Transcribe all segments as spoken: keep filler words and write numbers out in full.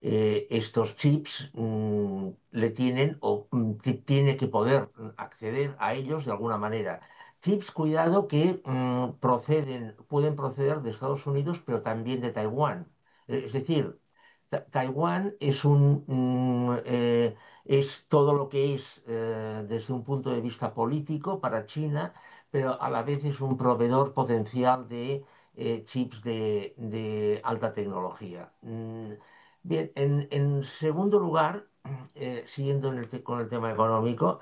eh, estos chips mm, le tienen o mm, ti- tiene que poder mm, acceder a ellos de alguna manera. Chips, cuidado, que mm, proceden, pueden proceder de Estados Unidos, pero también de Taiwán. Eh, Es decir, Ta- Taiwán es un mm, eh, es todo lo que es eh, desde un punto de vista político para China, pero a la vez es un proveedor potencial de eh, chips de, de alta tecnología. Mm, Bien, en, en segundo lugar, eh, siguiendo en el te- con el tema económico,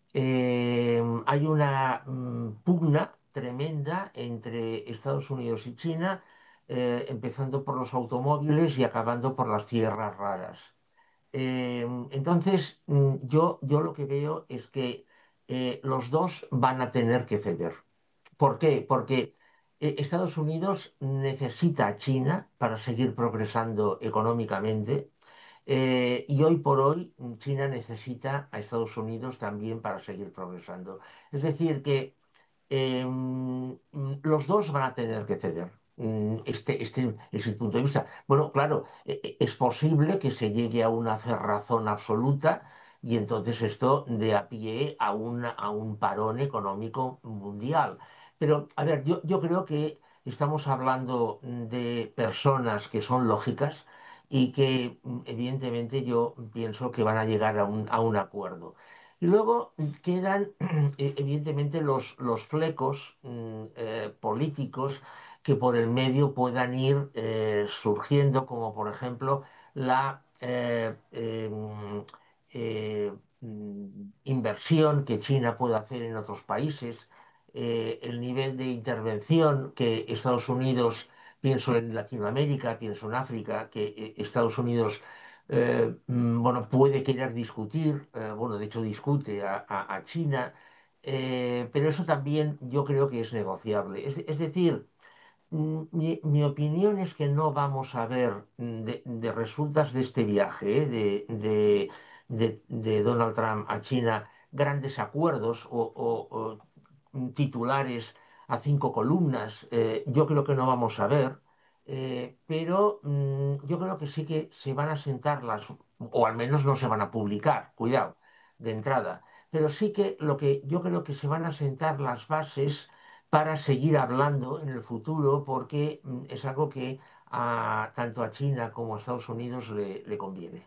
eh, hay una mm, pugna tremenda entre Estados Unidos y China, eh, empezando por los automóviles y acabando por las tierras raras. Eh, entonces, mm, yo, yo lo que veo es que eh, los dos van a tener que ceder. ¿Por qué? Porque eh, Estados Unidos necesita a China para seguir progresando económicamente, eh, y hoy por hoy mm, China necesita a Estados Unidos también para seguir progresando. Es decir, que eh, mm, los dos van a tener que ceder. Mm, Este, este es el punto de vista. Bueno, claro, e- e- es posible que se llegue a una cerrazón absoluta y entonces esto dé a pie a, una- a un parón económico mundial. Pero, a ver, yo, yo creo que estamos hablando de personas que son lógicas y que mm, evidentemente yo pienso que van a llegar a un, a un acuerdo. Y luego mm, quedan eh, evidentemente los, los flecos mm, eh, políticos que por el medio puedan ir eh, surgiendo, como por ejemplo la eh, eh, mm, eh, mm, inversión que China puede hacer en otros países, eh, el nivel de intervención que Estados Unidos, pienso en Latinoamérica, pienso en África, que eh, Estados Unidos eh, mm, bueno, puede querer discutir, eh, bueno, de hecho discute a, a- a China, eh, pero eso también yo creo que es negociable. Es, es decir, mm, mi, mi opinión es que no vamos a ver mm, de, de resultas de este viaje, eh, de, de- de- de Donald Trump a China, grandes acuerdos o, o- o titulares a cinco columnas. Eh, yo creo que no vamos a ver, eh, pero mm, yo creo que sí que se van a sentar las, o al menos no se van a publicar, cuidado, de entrada. Pero sí que lo que yo creo que se van a sentar las bases para seguir hablando en el futuro, porque mm, es algo que a, tanto a China como a Estados Unidos le, le conviene.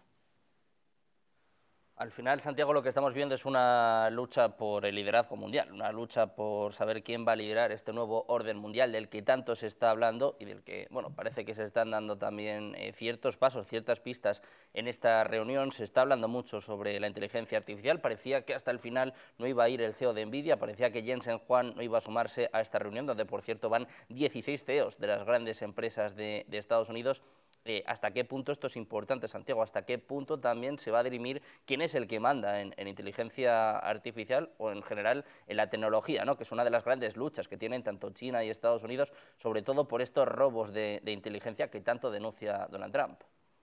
Al final, Santiago, lo que estamos viendo es una lucha por el liderazgo mundial, una lucha por saber quién va a liderar este nuevo orden mundial del que tanto se está hablando y del que, bueno, parece que se están dando también eh, ciertos pasos, ciertas pistas en esta reunión. Se está hablando mucho sobre la inteligencia artificial. Parecía que hasta el final no iba a ir el C E O de Nvidia, parecía que Jensen Huang no iba a sumarse a esta reunión, donde, por cierto, van dieciséis C E Os de las grandes empresas de, de Estados Unidos. Eh, hasta qué punto esto es importante, Santiago, hasta qué punto también se va a dirimir quién es el que manda en, en inteligencia artificial o en general en la tecnología, ¿no? Que es una de las grandes luchas que tienen tanto China y Estados Unidos, sobre todo por estos robos de, de inteligencia que tanto denuncia Donald Trump.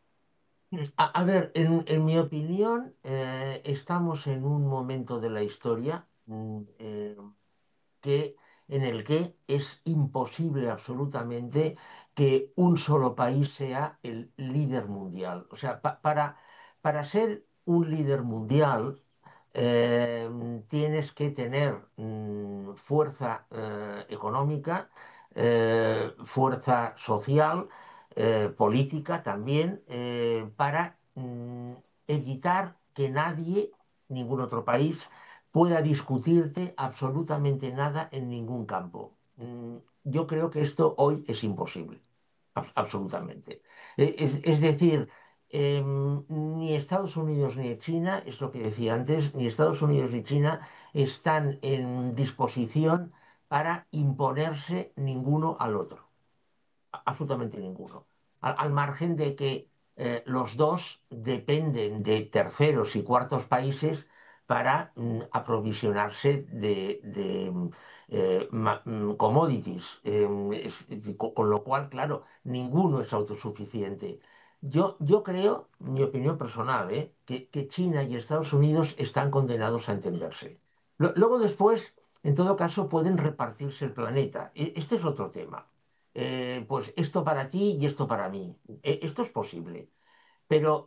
A, a ver, en, en mi opinión, eh, estamos en un momento de la historia mm, eh, que, en el que es imposible absolutamente que un solo país sea el líder mundial. O sea, pa- para, para ser un líder mundial, eh, tienes que tener mm, fuerza eh, económica, eh, fuerza social, eh, política también, eh, para mm, evitar que nadie, ningún otro país, pueda discutirte absolutamente nada en ningún campo. Mm, Yo creo que esto hoy es imposible, ab- absolutamente. Eh, Es, es decir, em, ni Estados Unidos ni China, es lo que decía antes, ni Estados Unidos ni China están en disposición para imponerse ninguno al otro, a- absolutamente ninguno. Al, al margen de que eh, los dos dependen de terceros y cuartos países para mm, aprovisionarse de, de, mm, eh, ma- mm, commodities. Eh, es- es- con, con lo cual, claro, ninguno es autosuficiente. Yo, yo creo, mi opinión personal, eh, que, que China y Estados Unidos están condenados a entenderse. Lo- Luego después, en todo caso, pueden repartirse el planeta. E- Este es otro tema. Eh, pues esto para ti y esto para mí. E- Esto es posible. Pero